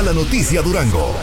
Viva la noticia Durango.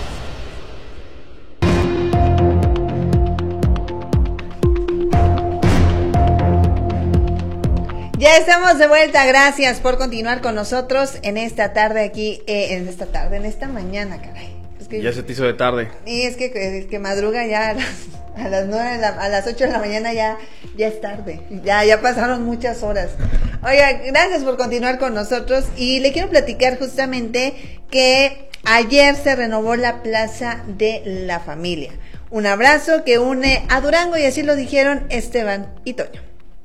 Ya estamos de vuelta, gracias por continuar con nosotros en esta tarde aquí, en esta mañana, caray. Es que, ya se te hizo de tarde. Y es que madruga ya a las 9, a las 8 de la mañana ya es tarde, ya pasaron muchas horas. Oiga, gracias por continuar con nosotros y le quiero platicar justamente que ayer se renovó la Plaza de la Familia. Un abrazo que une a Durango y así lo dijeron Esteban y Toño.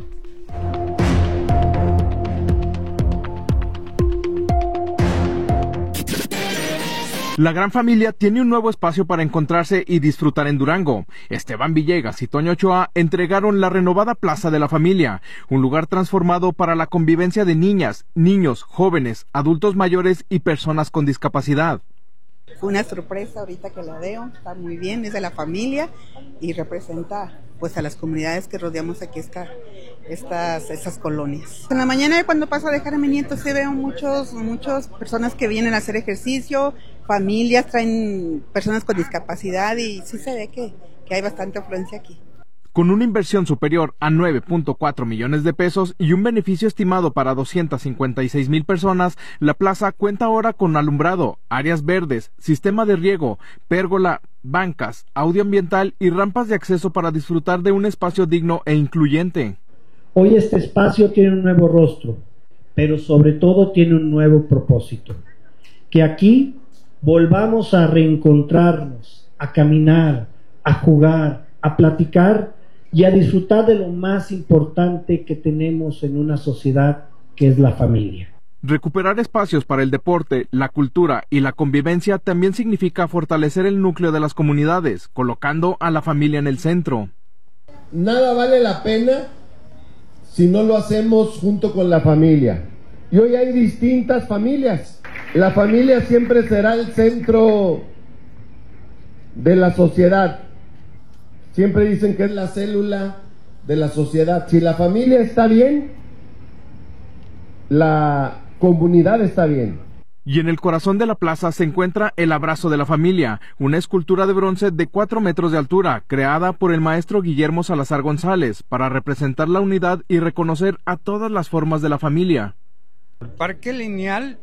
La gran familia tiene un nuevo espacio para encontrarse y disfrutar en Durango. Esteban Villegas y Toño Ochoa entregaron la renovada Plaza de la Familia, un lugar transformado para la convivencia de niñas, niños, jóvenes, adultos mayores y personas con discapacidad. Fue una sorpresa ahorita que la veo, está muy bien, es de la familia y representa pues a las comunidades que rodeamos aquí estas colonias. En la mañana cuando paso a dejar a mi nieto se ven muchas personas que vienen a hacer ejercicio, familias, traen personas con discapacidad y sí se ve que hay bastante afluencia aquí. Con una inversión superior a 9.4 millones de pesos y un beneficio estimado para 256,000 personas, la plaza cuenta ahora con alumbrado, áreas verdes, sistema de riego, pérgola, bancas, audio ambiental y rampas de acceso para disfrutar de un espacio digno e incluyente. Hoy este espacio tiene un nuevo rostro, pero sobre todo tiene un nuevo propósito. Que aquí volvamos a reencontrarnos, a caminar, a jugar, a platicar y a disfrutar de lo más importante que tenemos en una sociedad, que es la familia. Recuperar espacios para el deporte, la cultura y la convivencia también significa fortalecer el núcleo de las comunidades, colocando a la familia en el centro. Nada vale la pena si no lo hacemos junto con la familia. Y hoy hay distintas familias. La familia siempre será el centro de la sociedad. Siempre dicen que es la célula de la sociedad. Si la familia está bien, la comunidad está bien. Y en el corazón de la plaza se encuentra el Abrazo de la Familia, una escultura de bronce de 4 metros de altura, creada por el maestro Guillermo Salazar González, para representar la unidad y reconocer a todas las formas de la familia. El Parque Lineal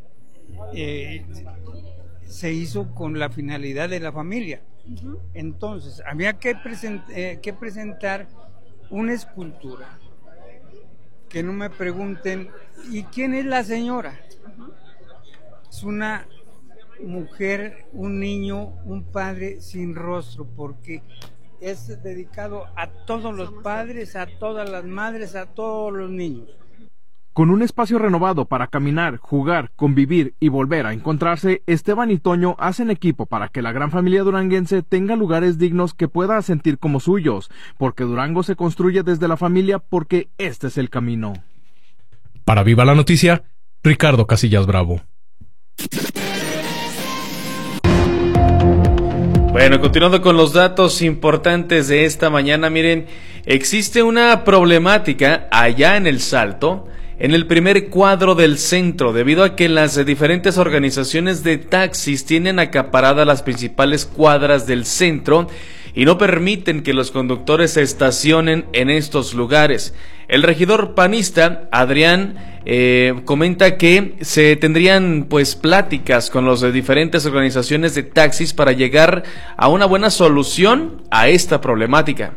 se hizo con la finalidad de la familia. Entonces, había que presentar una escultura. Que no me pregunten, ¿y quién es la señora? Es una mujer, un niño, un padre sin rostro, porque es dedicado a todos los padres, a todas las madres, a todos los niños. Con un espacio renovado para caminar, jugar, convivir y volver a encontrarse, Esteban y Toño hacen equipo para que la gran familia duranguense tenga lugares dignos que pueda sentir como suyos, porque Durango se construye desde la familia, porque este es el camino. Para Viva la Noticia, Ricardo Casillas Bravo. Bueno, continuando con los datos importantes de esta mañana, miren, existe una problemática allá en El Salto, en el primer cuadro del centro, debido a que las diferentes organizaciones de taxis tienen acaparadas las principales cuadras del centro y no permiten que los conductores se estacionen en estos lugares. El regidor panista, Adrián, comenta que se tendrían pláticas con las diferentes organizaciones de taxis para llegar a una buena solución a esta problemática.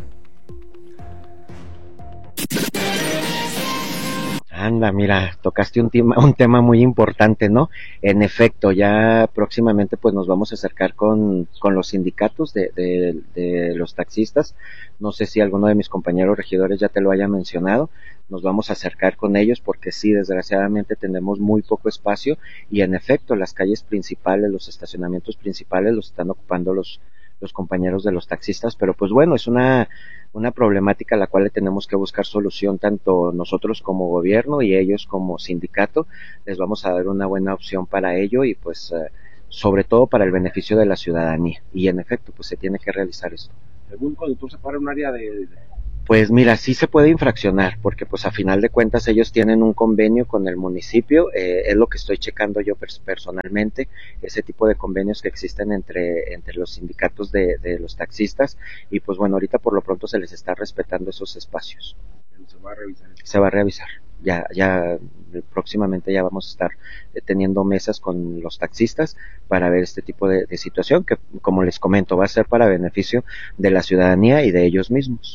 Anda, mira, tocaste un tema muy importante, ¿no? En efecto, ya próximamente pues nos vamos a acercar con los sindicatos de los taxistas. No sé si alguno de mis compañeros regidores ya te lo haya mencionado. Nos vamos a acercar con ellos porque sí, desgraciadamente tenemos muy poco espacio y en efecto las calles principales, los estacionamientos principales los están ocupando los compañeros de los taxistas, pero pues bueno, es una problemática a la cual le tenemos que buscar solución tanto nosotros como gobierno y ellos como sindicato. Les vamos a dar una buena opción para ello y pues sobre todo para el beneficio de la ciudadanía y en efecto pues se tiene que realizar esto. ¿Algún conductor se para un área Pues mira, sí se puede infraccionar, porque pues a final de cuentas ellos tienen un convenio con el municipio, es lo que estoy checando yo personalmente, ese tipo de convenios que existen entre los sindicatos de los taxistas, y pues bueno, ahorita por lo pronto se les está respetando esos espacios. Se va a revisar. Ya próximamente ya vamos a estar teniendo mesas con los taxistas para ver este tipo de situación que, como les comento, va a ser para beneficio de la ciudadanía y de ellos mismos.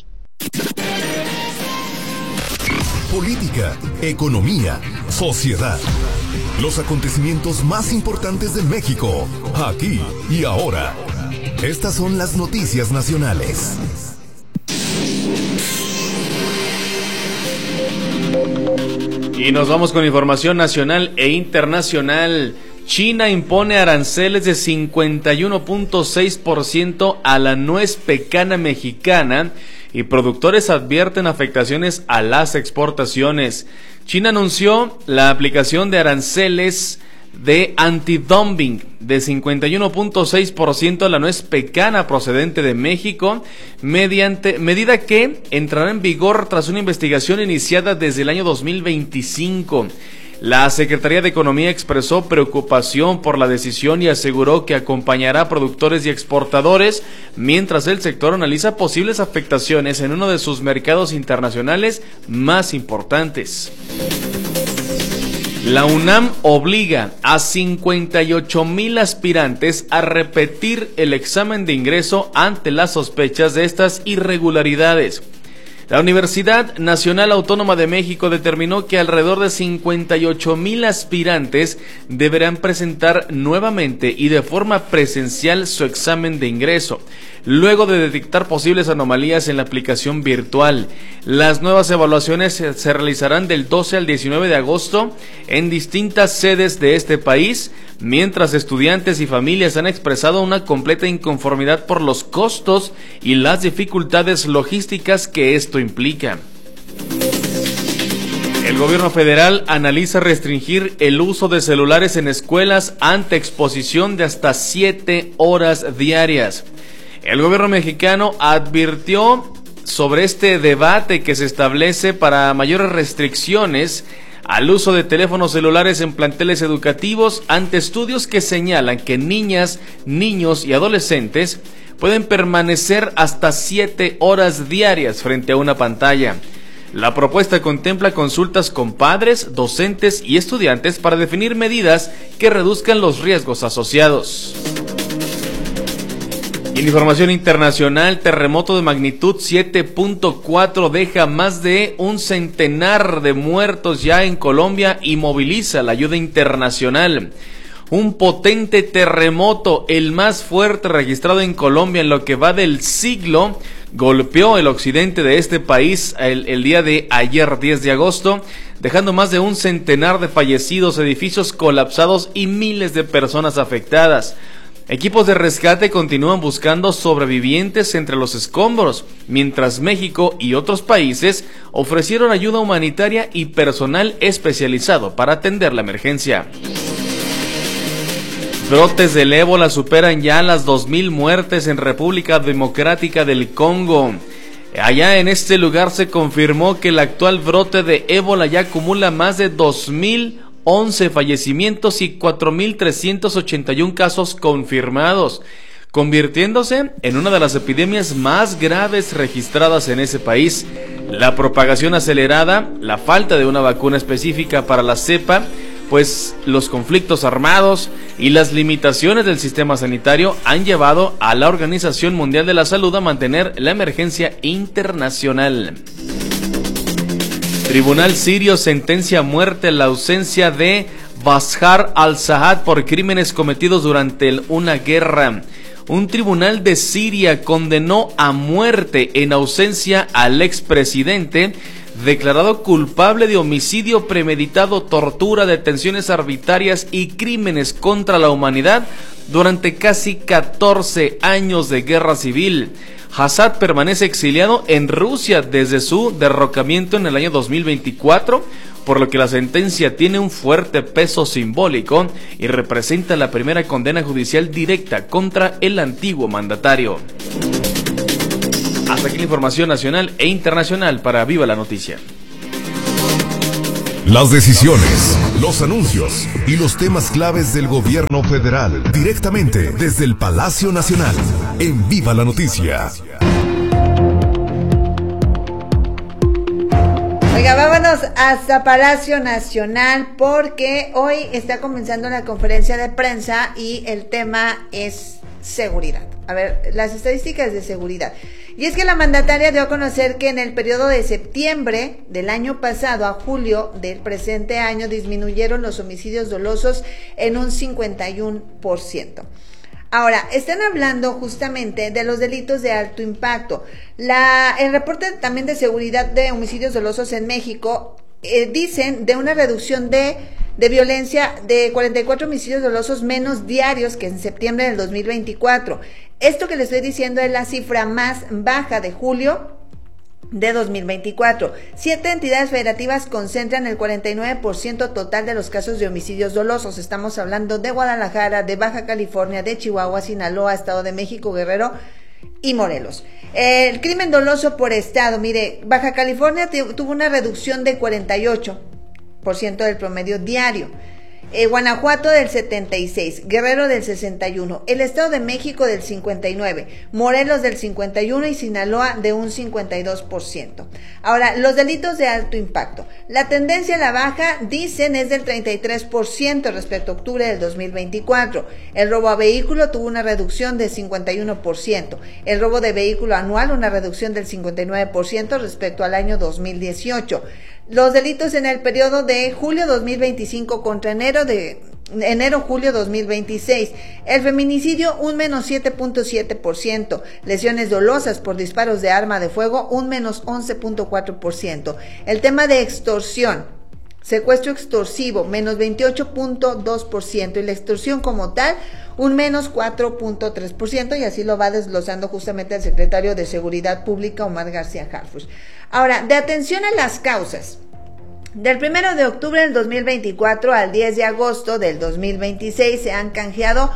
Política, economía, sociedad. Los acontecimientos más importantes de México, aquí y ahora. Estas son las noticias nacionales. Y nos vamos con información nacional e internacional. China impone aranceles de 51.6% a la nuez pecana mexicana y productores advierten afectaciones a las exportaciones. China anunció la aplicación de aranceles de antidumping de 51.6% a la nuez pecana procedente de México, medida que entrará en vigor tras una investigación iniciada desde el año 2025. La Secretaría de Economía expresó preocupación por la decisión y aseguró que acompañará a productores y exportadores mientras el sector analiza posibles afectaciones en uno de sus mercados internacionales más importantes. La UNAM obliga a 58,000 aspirantes a repetir el examen de ingreso ante las sospechas de estas irregularidades. La Universidad Nacional Autónoma de México determinó que alrededor de 58,000 aspirantes deberán presentar nuevamente y de forma presencial su examen de ingreso, luego de detectar posibles anomalías en la aplicación virtual. Las nuevas evaluaciones se realizarán del 12 al 19 de agosto en distintas sedes de este país, mientras estudiantes y familias han expresado una completa inconformidad por los costos y las dificultades logísticas que esto implica. El gobierno federal analiza restringir el uso de celulares en escuelas ante exposición de hasta 7 horas diarias. El gobierno mexicano advirtió sobre este debate que se establece para mayores restricciones al uso de teléfonos celulares en planteles educativos ante estudios que señalan que niñas, niños y adolescentes pueden permanecer hasta 7 horas diarias frente a una pantalla. La propuesta contempla consultas con padres, docentes y estudiantes para definir medidas que reduzcan los riesgos asociados. En información internacional, terremoto de magnitud 7.4 deja más de un centenar de muertos ya en Colombia y moviliza la ayuda internacional. Un potente terremoto, el más fuerte registrado en Colombia en lo que va del siglo, golpeó el occidente de este país el día de ayer, 10 de agosto, dejando más de un centenar de fallecidos, edificios colapsados y miles de personas afectadas. Equipos de rescate continúan buscando sobrevivientes entre los escombros, mientras México y otros países ofrecieron ayuda humanitaria y personal especializado para atender la emergencia. Brotes del ébola superan ya las 2,000 muertes en República Democrática del Congo. Allá en este lugar se confirmó que el actual brote de ébola ya acumula más de 2,011 fallecimientos y 4,381 casos confirmados, convirtiéndose en una de las epidemias más graves registradas en ese país. La propagación acelerada, la falta de una vacuna específica para la cepa, pues los conflictos armados y las limitaciones del sistema sanitario han llevado a la Organización Mundial de la Salud a mantener la emergencia internacional. Tribunal sirio sentencia a muerte la ausencia de Bashar al-Assad por crímenes cometidos durante una guerra. Un tribunal de Siria condenó a muerte en ausencia al expresidente, declarado culpable de homicidio premeditado, tortura, detenciones arbitrarias y crímenes contra la humanidad durante casi 14 años de guerra civil. Assad permanece exiliado en Rusia desde su derrocamiento en el año 2024, por lo que la sentencia tiene un fuerte peso simbólico y representa la primera condena judicial directa contra el antiguo mandatario. Hasta aquí la información nacional e internacional para Viva la Noticia. Las decisiones, los anuncios y los temas claves del gobierno federal, directamente desde el Palacio Nacional, en Viva la Noticia. Oiga, vámonos hasta Palacio Nacional porque hoy está comenzando la conferencia de prensa y el tema es seguridad. A ver, las estadísticas de seguridad. Y es que la mandataria dio a conocer que en el periodo de septiembre del año pasado a julio del presente año disminuyeron los homicidios dolosos en un 51%. Ahora, están hablando justamente de los delitos de alto impacto. El reporte también de seguridad de homicidios dolosos en México dicen de una reducción de violencia de 44 homicidios dolosos menos diarios que en septiembre del 2024. Esto que les estoy diciendo es la cifra más baja de julio de 2024. 7 entidades federativas concentran el 49% total de los casos de homicidios dolosos. Estamos hablando de Guadalajara, de Baja California, de Chihuahua, Sinaloa, Estado de México, Guerrero y Morelos. El crimen doloso por estado, mire, Baja California tuvo una reducción de 48% del promedio diario. Guanajuato del 76%, Guerrero del 61%, el Estado de México del 59%, Morelos del 51% y Sinaloa de un 52%. Ahora, los delitos de alto impacto. La tendencia a la baja, dicen, es del 33% respecto a octubre del 2024. El robo a vehículo tuvo una reducción de 51%. El robo de vehículo anual, una reducción del 59% respecto al año 2018. Los delitos en el periodo de julio 2025 contra enero-julio 2026. El feminicidio, un menos 7.7%. Lesiones dolosas por disparos de arma de fuego, un menos 11.4%. El tema de extorsión, secuestro extorsivo, menos 28.2%. Y la extorsión como tal, un menos 4.3%. Y así lo va desglosando justamente el secretario de Seguridad Pública, Omar García Harfuch. Ahora, de atención a las causas. Del 1 de octubre del 2024 al 10 de agosto del 2026 se han canjeado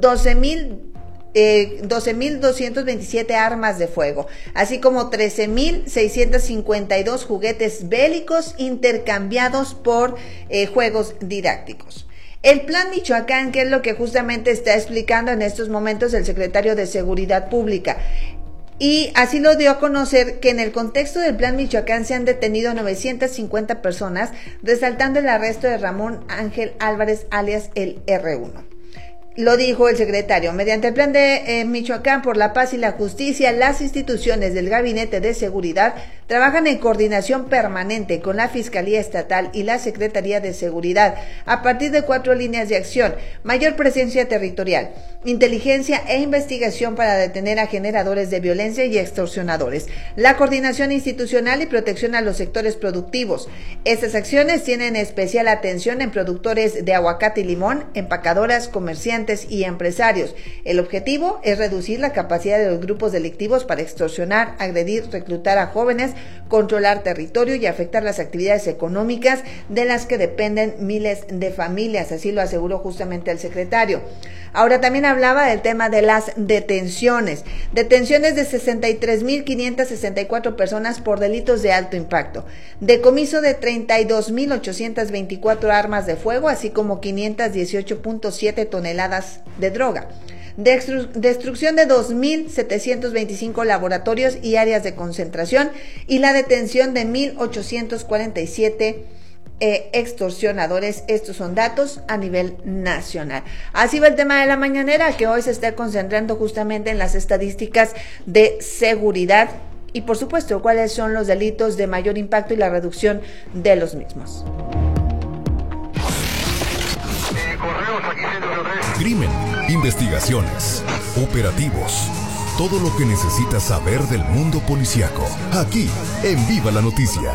12.227 armas de fuego, así como 13.652 juguetes bélicos intercambiados por juegos didácticos. El Plan Michoacán, que es lo que justamente está explicando en estos momentos el secretario de Seguridad Pública. Y así lo dio a conocer que en el contexto del Plan Michoacán se han detenido 950 personas, resaltando el arresto de Ramón Ángel Álvarez, alias el R1. Lo dijo el secretario. Mediante el Plan de Michoacán por la Paz y la Justicia, las instituciones del Gabinete de Seguridad trabajan en coordinación permanente con la Fiscalía Estatal y la Secretaría de Seguridad a partir de 4 líneas de acción: mayor presencia territorial, inteligencia e investigación para detener a generadores de violencia y extorsionadores, la coordinación institucional y protección a los sectores productivos. Estas acciones tienen especial atención en productores de aguacate y limón, empacadoras, comerciantes y empresarios. El objetivo es reducir la capacidad de los grupos delictivos para extorsionar, agredir, reclutar a jóvenes, controlar territorio y afectar las actividades económicas de las que dependen miles de familias, así lo aseguró justamente el secretario. Ahora también hablaba del tema de las detenciones de 63.564 personas por delitos de alto impacto, decomiso de 32.824 armas de fuego, así como 518.7 toneladas de droga, destrucción de 2.725 laboratorios y áreas de concentración y la detención de 1.847 extorsionadores. Estos son datos a nivel nacional. Así va el tema de la mañanera, que hoy se está concentrando justamente en las estadísticas de seguridad y, por supuesto, cuáles son los delitos de mayor impacto y la reducción de los mismos. Crimen, investigaciones, operativos, todo lo que necesitas saber del mundo policíaco, aquí en Viva la Noticia.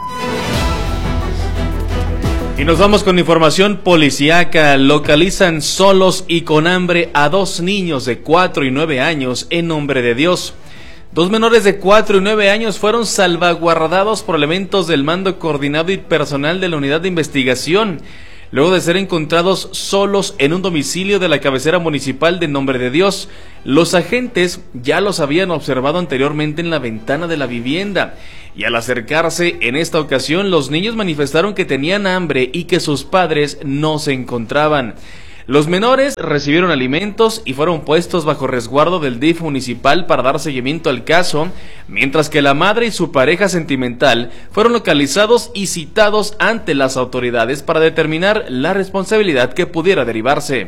Y nos vamos con información policíaca. Localizan solos y con hambre a 2 niños de 4 y 9 años en nombre de Dios. 2 menores de 4 y 9 años fueron salvaguardados por elementos del Mando Coordinado y personal de la Unidad de Investigación. luego de ser encontrados solos en un domicilio de la cabecera municipal de Nombre de Dios. Los agentes ya los habían observado anteriormente en la ventana de la vivienda, y al acercarse en esta ocasión, los niños manifestaron que tenían hambre y que sus padres no se encontraban. Los menores recibieron alimentos y fueron puestos bajo resguardo del DIF municipal para dar seguimiento al caso, mientras que la madre y su pareja sentimental fueron localizados y citados ante las autoridades para determinar la responsabilidad que pudiera derivarse.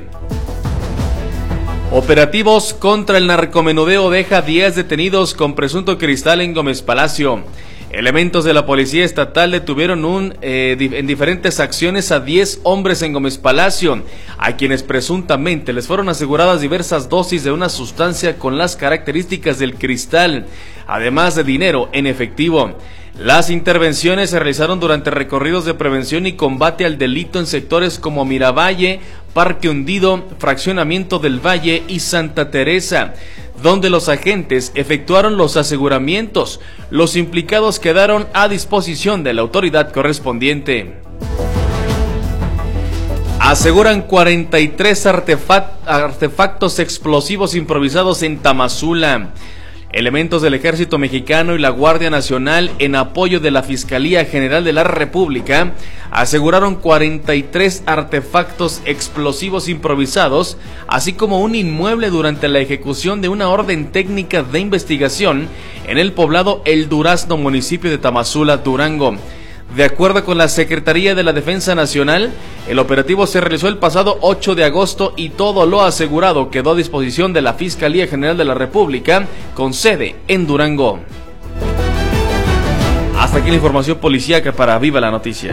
Operativos contra el narcomenudeo deja 10 detenidos con presunto cristal en Gómez Palacio. Elementos de la Policía Estatal detuvieron en diferentes acciones a 10 hombres en Gómez Palacio, a quienes presuntamente les fueron aseguradas diversas dosis de una sustancia con las características del cristal, además de dinero en efectivo. Las intervenciones se realizaron durante recorridos de prevención y combate al delito en sectores como Miravalle, Parque Hundido, Fraccionamiento del Valle y Santa Teresa, donde los agentes efectuaron los aseguramientos. Los implicados quedaron a disposición de la autoridad correspondiente. Aseguran 43 artefactos explosivos improvisados en Tamazula. Elementos del Ejército Mexicano y la Guardia Nacional, en apoyo de la Fiscalía General de la República, aseguraron 43 artefactos explosivos improvisados, así como un inmueble durante la ejecución de una orden técnica de investigación en el poblado El Durazno, municipio de Tamazula, Durango. De acuerdo con la Secretaría de la Defensa Nacional, el operativo se realizó el pasado 8 de agosto y todo lo asegurado quedó a disposición de la Fiscalía General de la República, con sede en Durango. Hasta aquí la información policíaca para Viva la Noticia.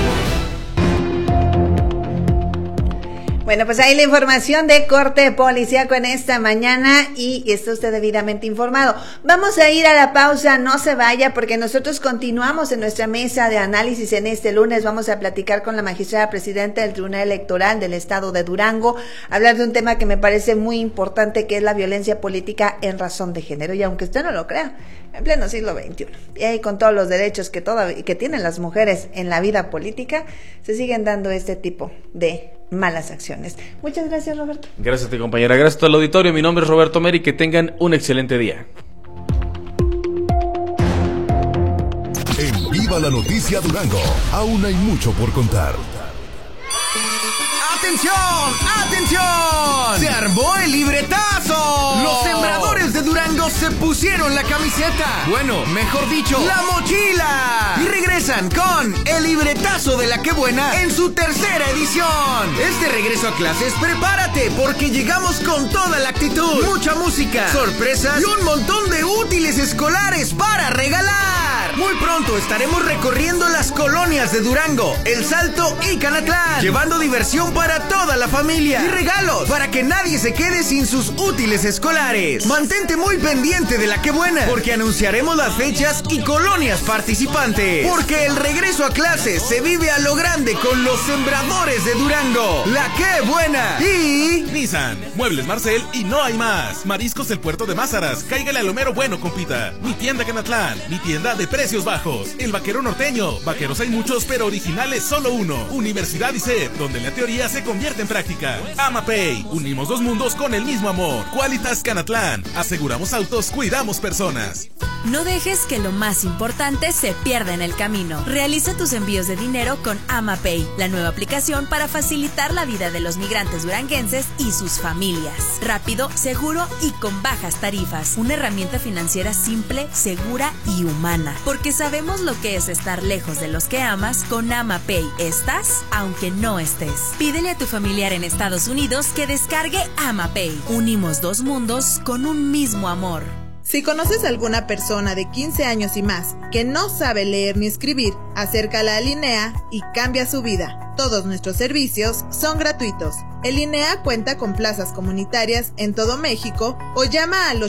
Bueno, pues ahí la información de corte policíaco en esta mañana y está usted debidamente informado. Vamos a ir a la pausa, no se vaya porque nosotros continuamos en nuestra mesa de análisis en este lunes. Vamos a platicar con la magistrada presidenta del Tribunal Electoral del Estado de Durango, hablar de un tema que me parece muy importante, que es la violencia política en razón de género. Y aunque usted no lo crea, en pleno siglo XXI, y ahí con todos los derechos que tienen las mujeres en la vida política, se siguen dando este tipo de malas acciones. Muchas gracias, Roberto. Gracias a ti, compañera. Gracias a todo el auditorio. Mi nombre es Roberto Meri. Que tengan un excelente día. En Viva la Noticia Durango, aún hay mucho por contar. ¡Atención! ¡Atención! ¡Se armó el libretazo! Los sembradores de Durango se pusieron la camiseta. Bueno, mejor dicho, la mochila. Y regresan con el libretazo de la Qué Buena en su tercera edición. Este regreso a clases, prepárate porque llegamos con toda la actitud. Mucha música, sorpresas y un montón de útiles escolares para regalar. Muy pronto estaremos recorriendo las colonias de Durango, El Salto y Canatlán, llevando diversión para toda la familia y regalos para que nadie se quede sin sus útiles escolares. Mantente muy pendiente de la Qué Buena porque anunciaremos las fechas y colonias participantes. Porque el regreso a clases se vive a lo grande con los sembradores de Durango. La Qué Buena y Nissan, Muebles Marcel y no hay más. Mariscos El Puerto de Mázaras, cáigale a lo mero bueno, compita. Mi tienda Canatlán, mi tienda de precios bajos. El Vaquero Norteño, vaqueros hay muchos pero originales solo uno. Universidad ICEP, donde la teoría se convierte en práctica. AmaPay, unimos dos mundos con el mismo amor. Qualitas Canatlán, aseguramos autos, cuidamos personas. No dejes que lo más importante se pierda en el camino. Realiza tus envíos de dinero con AmaPay, la nueva aplicación para facilitar la vida de los migrantes duranguenses y sus familias. Rápido, seguro y con bajas tarifas. Una herramienta financiera simple, segura y humana. Porque sabemos lo que es estar lejos de los que amas. Con AmaPay estás, aunque no estés. Pídele a tu familiar en Estados Unidos que descargue AmaPay. Unimos dos mundos con un mismo amor. Si conoces a alguna persona de 15 años y más que no sabe leer ni escribir, acércala al INEA y cambia su vida. Todos nuestros servicios son gratuitos. El INEA cuenta con plazas comunitarias en todo México o llama al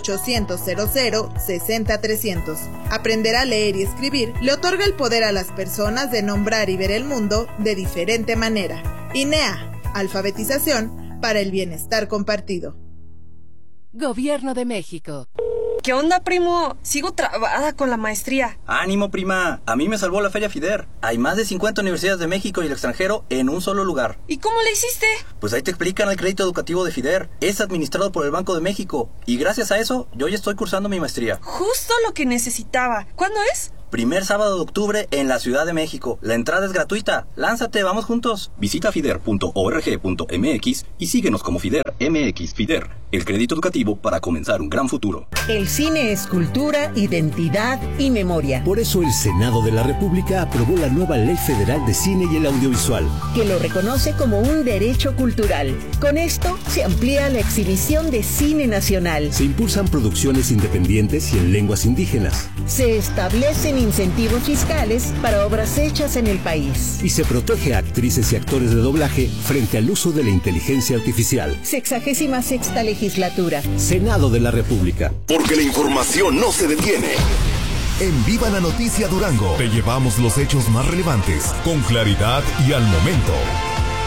800-00-60-300. Aprender a leer y escribir le otorga el poder a las personas de nombrar y ver el mundo de diferente manera. INEA, alfabetización para el bienestar compartido. Gobierno de México. ¿Qué onda, primo? Sigo trabada con la maestría. ¡Ánimo, prima! A mí me salvó la Feria FIDER. Hay más de 50 universidades de México y el extranjero en un solo lugar. ¿Y cómo le hiciste? Pues ahí te explican el crédito educativo de FIDER. Es administrado por el Banco de México. Y gracias a eso, yo ya estoy cursando mi maestría. Justo lo que necesitaba. ¿Cuándo es? Primer sábado de octubre en la Ciudad de México. La entrada es gratuita. Lánzate, vamos juntos. Visita fider.org.mx y síguenos como FIDER MX. FIDER, el crédito educativo para comenzar un gran futuro. El cine es cultura, identidad y memoria. Por eso el Senado de la República aprobó la nueva Ley Federal de Cine y el Audiovisual, que lo reconoce como un derecho cultural. Con esto se amplía la exhibición de cine nacional. Se impulsan producciones independientes y en lenguas indígenas. Se establecen incentivos fiscales para obras hechas en el país. Y se protege a actrices y actores de doblaje frente al uso de la inteligencia artificial. 66ª legislatura. Senado de la República. Porque la información no se detiene. En Viva la Noticia Durango te llevamos los hechos más relevantes, con claridad y al momento.